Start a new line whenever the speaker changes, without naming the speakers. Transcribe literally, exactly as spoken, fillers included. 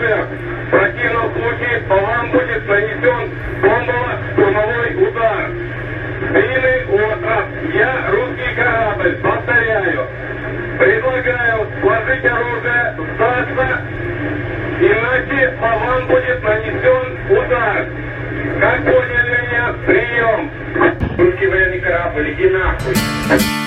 оружия. В противном случае по вам будет нанесен бомбово-штурмовой удар. Длинный остров. Я русский корабль. Повторяю. Предлагаю сложить оружие, сдаться, иначе по вам будет нанесен удар. Как поняли меня? Прием. Русский военный корабль, иди нахуй.